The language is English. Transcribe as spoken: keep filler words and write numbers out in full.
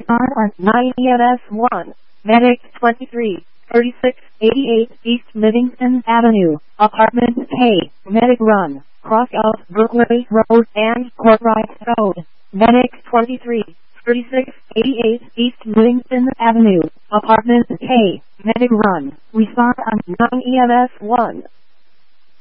Respond on nine E M S one. Medic twenty-three, thirty-six eighty-eight East Livingston Avenue, Apartment K. Medic Run, cross of Brooklyn Road and Courtright Road. Medic twenty-three, thirty-six eighty-eight East Livingston Avenue, Apartment K. Medic Run. Respond on nine E M S one.